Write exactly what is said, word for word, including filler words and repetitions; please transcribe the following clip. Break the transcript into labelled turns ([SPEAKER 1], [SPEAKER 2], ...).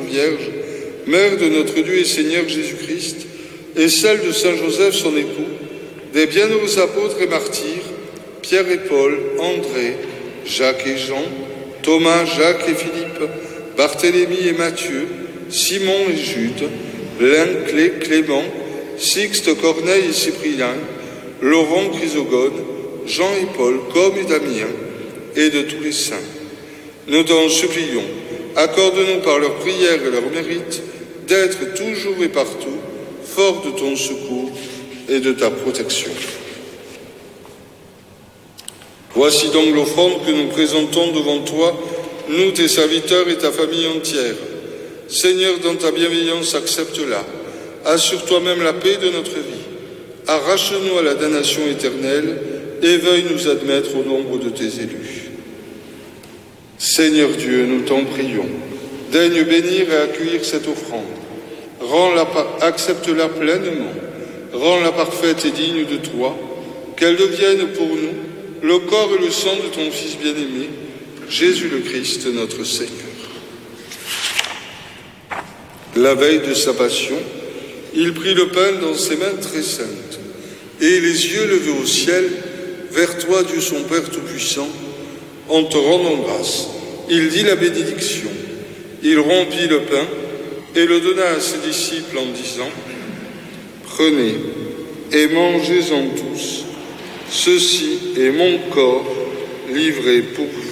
[SPEAKER 1] Vierge, mère de notre Dieu et Seigneur Jésus-Christ, et celle de Saint Joseph, son époux, des bienheureux apôtres et martyrs, Pierre et Paul, André, Jacques et Jean, Thomas, Jacques et Philippe, Barthélemy et Matthieu, Simon et Jude, Lin, Clément, Sixte, Corneille et Cyprien, Laurent, Chrysogone, Jean et Paul, Comme et Damien, et de tous les saints. Nous t'en supplions, accorde-nous par leurs prières et leurs mérites d'être toujours et partout forts de ton secours et de ta protection. Voici donc l'offrande que nous présentons devant toi, nous tes serviteurs et ta famille entière. Seigneur, dans ta bienveillance, accepte-la. Assure toi-même la paix de notre vie. Arrache-nous à la damnation éternelle et veuille nous admettre au nombre de tes élus. Seigneur Dieu, nous t'en prions, daigne bénir et accueillir cette offrande. Rends-la, accepte-la pleinement, rends-la parfaite et digne de toi, qu'elle devienne pour nous le corps et le sang de ton Fils bien-aimé, Jésus le Christ, notre Seigneur. La veille de sa passion, il prit le pain dans ses mains très saintes, et les yeux levés au ciel, vers toi, Dieu son Père Tout-Puissant, en te rendant grâce, il dit la bénédiction. Il rompit le pain et le donna à ses disciples en disant : Prenez et mangez-en tous, ceci est mon corps livré pour vous.